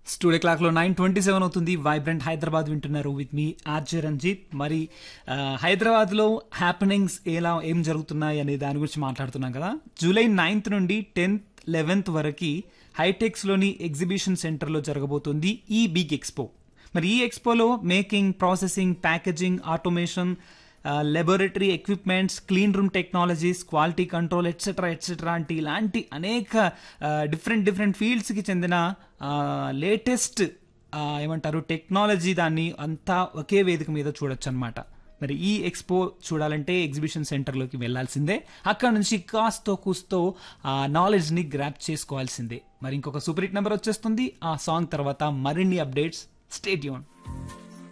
Studio clock లో 9:27 అవుతుంది. Vibrant Hyderabad వింటున్నారు విత్ మీ ఆర్జే రంజిత్. మరి హైదరాబాద్ లో హ్యాపెనింగ్స్ ఏం జరుగుతున్నాయి అనే దాని గురించి మాట్లాడుతున్నాం కదా. జూలై 9th నుండి 10th 11th వరకు హైటెక్స్ లోని ఎగ్జిబిషన్ సెంటర్ లో జరగబోతుంది ఈ బిగ్ ఎక్స్పో. మరి ఈ ఎక్స్పోలో making, processing, packaging, automation, laboratory equipments, clean room technologies, quality control etcetera etcetera అంటే ఇలాంటి అనేక డిఫరెంట్ ఫీల్డ్స్కి చెందిన లేటెస్ట్ ఏమంటారు టెక్నాలజీ దాన్ని అంతా ఒకే వేదిక మీద చూడొచ్చు అనమాట. మరి ఈ ఎక్స్పో చూడాలంటే ఎగ్జిబిషన్ సెంటర్లోకి వెళ్లాల్సిందే. అక్కడ నుంచి కాస్తో కూస్తో నాలెడ్జ్ని గ్రాప్ చేసుకోవాల్సిందే. మరి ఇంకొక సూపర్ హిట్ నెంబర్ వచ్చేస్తుంది. ఆ సాంగ్ తర్వాత మరిన్ని అప్డేట్స్. Stay tune.